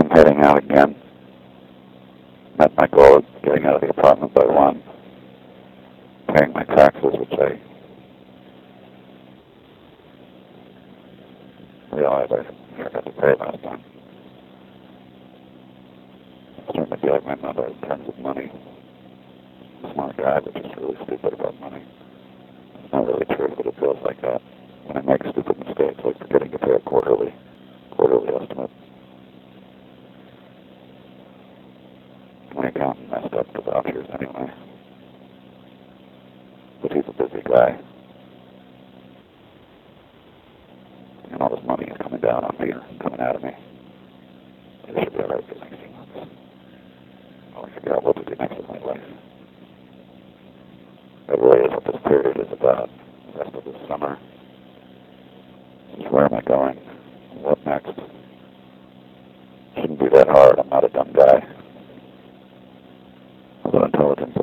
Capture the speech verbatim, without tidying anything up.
heading out again. Met my goal of getting out of the apartment by one. Paying my taxes, which I realized I forgot to pay last time. I'm starting to feel like my mother in terms of money. Smart guy, but just really stupid about money. It's not really true, but it feels like that. When I make stupid mistakes, like forgetting to pay a quarterly, quarterly estimate. My accountant messed up the vouchers anyway. But he's a busy guy. And all this money is coming down on me, coming out of me. It should be alright for the next few months. I'll figure out what to do next with my life. That really is what this period is about. The rest of this summer. Just where am I going? What next? Shouldn't be that hard. I'm not a dumb guy. Although intelligence